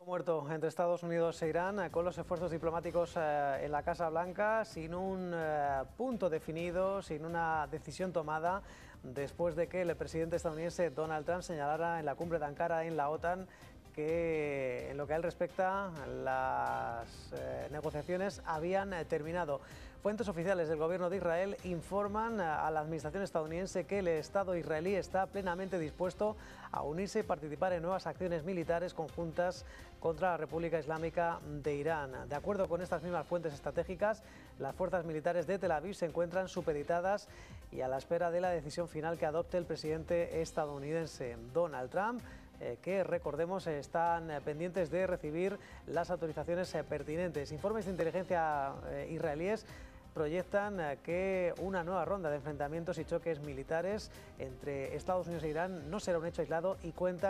Muerto entre Estados Unidos e Irán con los esfuerzos diplomáticos en la Casa Blanca sin un punto definido, sin una decisión tomada después de que el presidente estadounidense Donald Trump señalara en la cumbre de Ankara en la OTAN que en lo que a él respecta las negociaciones habían terminado. Fuentes oficiales del gobierno de Israel informan a la administración estadounidense que el Estado israelí está plenamente dispuesto a unirse y participar en nuevas acciones militares conjuntas contra la República Islámica de Irán. De acuerdo con estas mismas fuentes estratégicas, las fuerzas militares de Tel Aviv se encuentran supeditadas y a la espera de la decisión final que adopte el presidente estadounidense Donald Trump, que recordemos están pendientes de recibir las autorizaciones pertinentes. Informes de inteligencia israelíes proyectan que una nueva ronda de enfrentamientos y choques militares entre Estados Unidos e Irán no será un hecho aislado y cuenta